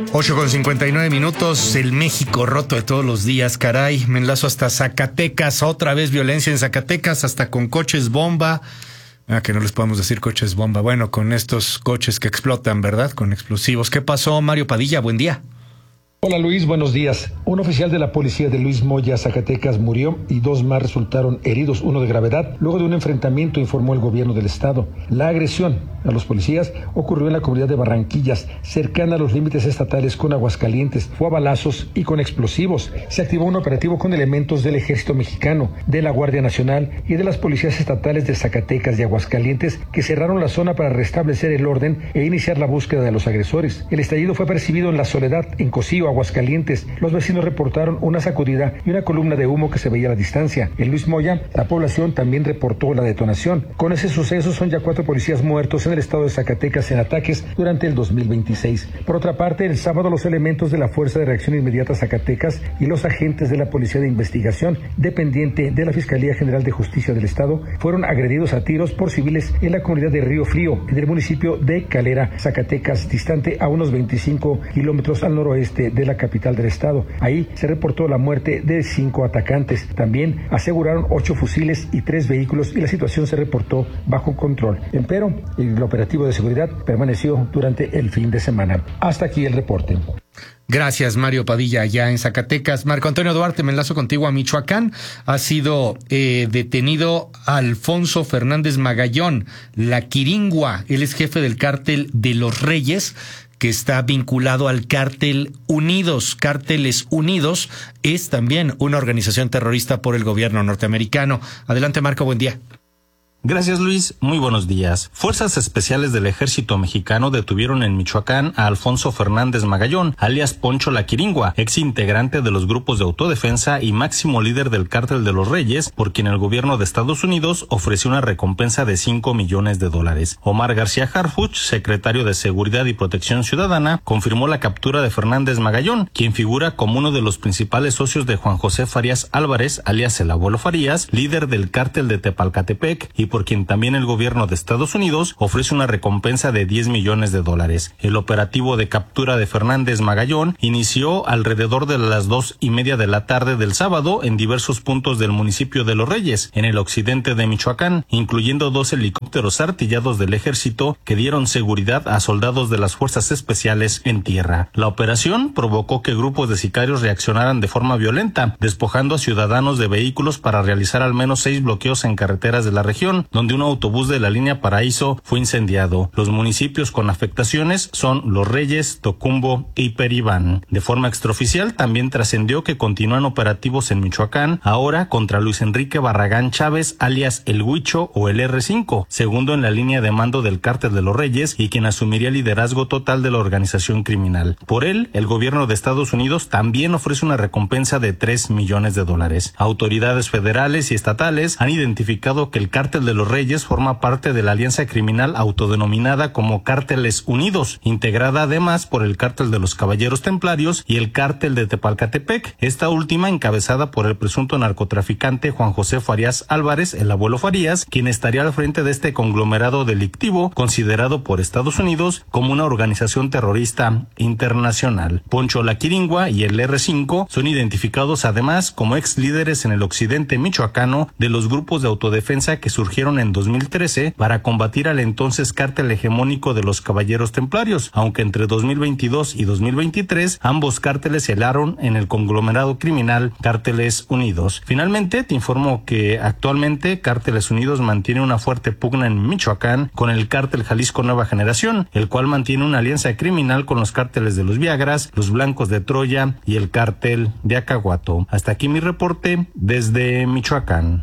8:59, el México roto de todos los días, caray. Me enlazo hasta Zacatecas, otra vez violencia en Zacatecas, hasta con coches bomba. Que no les podemos decir coches bomba. Bueno, con estos coches que explotan, ¿verdad? Con explosivos. ¿Qué pasó, Mario Padilla? Buen día. Hola Luis, buenos días. Un oficial de la policía de Luis Moya, Zacatecas, murió y 2 más resultaron heridos, uno de gravedad, luego de un enfrentamiento, informó el gobierno del estado. La agresión a los policías ocurrió en la comunidad de Barranquillas, cercana a los límites estatales con Aguascalientes. Fue a balazos y con explosivos. Se activó un operativo con elementos del Ejército Mexicano, de la Guardia Nacional y de las policías estatales de Zacatecas y Aguascalientes, que cerraron la zona para restablecer el orden e iniciar la búsqueda de los agresores. El estallido fue percibido en La Soledad, en Cocío, Aguascalientes. Los vecinos reportaron una sacudida y una columna de humo que se veía a la distancia. En Luis Moya, la población también reportó la detonación. Con ese suceso son ya 4 policías muertos en el estado de Zacatecas en ataques durante el 2026. Por otra parte, el sábado los elementos de la Fuerza de Reacción Inmediata Zacatecas y los agentes de la Policía de Investigación, dependiente de la Fiscalía General de Justicia del Estado, fueron agredidos a tiros por civiles en la comunidad de Río Frío, en el municipio de Calera, Zacatecas, distante a unos 25 kilómetros al noroeste de la capital del estado. Ahí se reportó la muerte de 5 atacantes. También aseguraron 8 fusiles y 3 vehículos y la situación se reportó bajo control. Empero, el operativo de seguridad permaneció durante el fin de semana. Hasta aquí el reporte. Gracias, Mario Padilla, allá en Zacatecas. Marco Antonio Duarte, me enlazo contigo a Michoacán. Ha sido detenido Alfonso Fernández Magallón, la Quiringua. Él es jefe del cártel de los Reyes, que está vinculado al Cártel Unidos. Cárteles Unidos es también una organización terrorista por el gobierno norteamericano. Adelante, Marco, buen día. Gracias, Luis. Muy buenos días. Fuerzas especiales del ejército mexicano detuvieron en Michoacán a Alfonso Fernández Magallón, alias Poncho la Quiringua, ex integrante de los grupos de autodefensa y máximo líder del Cártel de los Reyes, por quien el gobierno de Estados Unidos ofreció una recompensa de $5 millones. Omar García Harfuch, secretario de Seguridad y Protección Ciudadana, confirmó la captura de Fernández Magallón, quien figura como uno de los principales socios de Juan José Farías Álvarez, alias el Abuelo Farías, líder del Cártel de Tepalcatepec, y por quien también el gobierno de Estados Unidos ofrece una recompensa de $10 millones. El operativo de captura de Fernández Magallón inició alrededor de las 2:30 de la tarde del sábado en diversos puntos del municipio de Los Reyes, en el occidente de Michoacán, incluyendo 2 helicópteros artillados del ejército que dieron seguridad a soldados de las fuerzas especiales en tierra. La operación provocó que grupos de sicarios reaccionaran de forma violenta, despojando a ciudadanos de vehículos para realizar al menos 6 bloqueos en carreteras de la región, donde un autobús de la línea Paraíso fue incendiado. Los municipios con afectaciones son Los Reyes, Tocumbo y Peribán. De forma extraoficial también trascendió que continúan operativos en Michoacán, ahora contra Luis Enrique Barragán Chávez, alias El Huicho o el R5, segundo en la línea de mando del Cártel de los Reyes y quien asumiría el liderazgo total de la organización criminal. Por él, el gobierno de Estados Unidos también ofrece una recompensa de $3 millones. Autoridades federales y estatales han identificado que el Cártel de los Reyes forma parte de la alianza criminal autodenominada como Cárteles Unidos, integrada además por el Cártel de los Caballeros Templarios y el Cártel de Tepalcatepec, esta última encabezada por el presunto narcotraficante Juan José Farías Álvarez, el Abuelo Farías, quien estaría al frente de este conglomerado delictivo considerado por Estados Unidos como una organización terrorista internacional. Poncho la Quiringua y el R5 son identificados además como ex líderes en el occidente michoacano de los grupos de autodefensa que surgieron en 2013 para combatir al entonces cártel hegemónico de los Caballeros Templarios, aunque entre 2022 y 2023 ambos cárteles se helaron en el conglomerado criminal Cárteles Unidos. Finalmente, te informo que actualmente Cárteles Unidos mantiene una fuerte pugna en Michoacán con el Cártel Jalisco Nueva Generación, el cual mantiene una alianza criminal con los cárteles de los Viagras, los Blancos de Troya y el Cártel de Acahuato. Hasta aquí mi reporte desde Michoacán.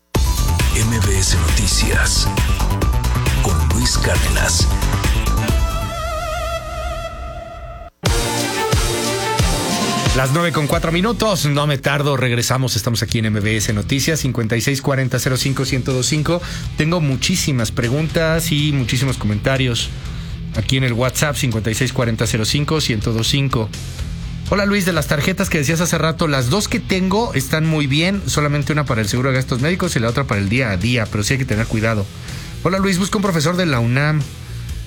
MBS Noticias con Luis Cárdenas. Las 9:04. No me tardo, regresamos. Estamos aquí en MBS Noticias, 5640-05-1025. Tengo muchísimas preguntas y muchísimos comentarios aquí en el WhatsApp, 5640-05-1025. Hola Luis, de las tarjetas que decías hace rato, las 2 que tengo están muy bien, solamente una para el seguro de gastos médicos y la otra para el día a día, pero sí hay que tener cuidado. Hola Luis, busco un profesor de la UNAM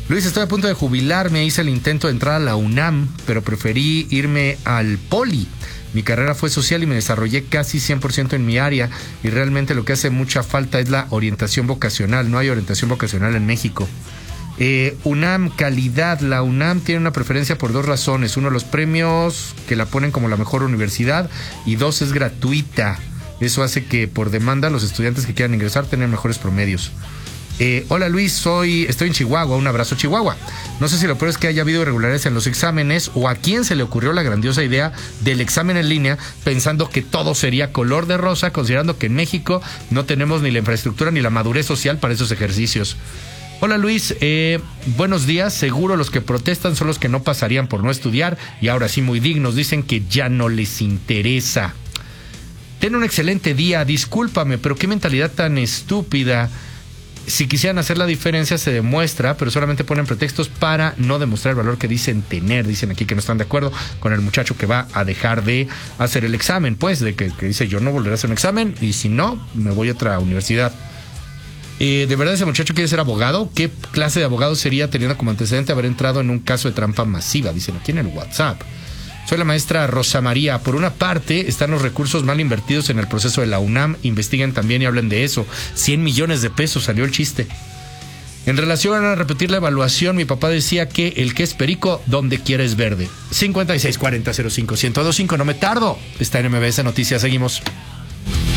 Luis, estoy a punto de jubilarme, hice el intento de entrar a la UNAM, pero preferí irme al Poli. Mi carrera fue social y me desarrollé casi 100% en mi área, y realmente lo que hace mucha falta es la orientación vocacional. No hay orientación vocacional en México. UNAM, calidad. La UNAM tiene una preferencia por 2 razones. Uno, los premios que la ponen como la mejor universidad, y 2, es gratuita. Eso hace que por demanda los estudiantes que quieran ingresar tengan mejores promedios. Hola Luis, estoy en Chihuahua, un abrazo Chihuahua. No sé si lo peor es que haya habido irregularidades en los exámenes, o a quién se le ocurrió la grandiosa idea del examen en línea, pensando que todo sería color de rosa, considerando que en México no tenemos ni la infraestructura ni la madurez social para esos ejercicios. Hola Luis, buenos días. Seguro los que protestan son los que no pasarían por no estudiar, y ahora sí muy dignos, dicen que ya no les interesa. Ten un excelente día, discúlpame, pero qué mentalidad tan estúpida. Si quisieran hacer la diferencia, se demuestra, pero solamente ponen pretextos para no demostrar el valor que dicen tener. Dicen aquí que no están de acuerdo con el muchacho que va a dejar de hacer el examen, pues, de que dice yo no volveré a hacer un examen, y si no, me voy a otra universidad. ¿De verdad ese muchacho quiere ser abogado? ¿Qué clase de abogado sería, teniendo como antecedente haber entrado en un caso de trampa masiva? Dicen aquí en el WhatsApp. Soy la maestra Rosa María. Por una parte, están los recursos mal invertidos en el proceso de la UNAM. Investiguen también y hablen de eso. 100 millones de pesos, salió el chiste. En relación a repetir la evaluación, mi papá decía que el que es perico, donde quiera es verde. 5640-05-1025, no me tardo. Está en MBS Noticias, seguimos.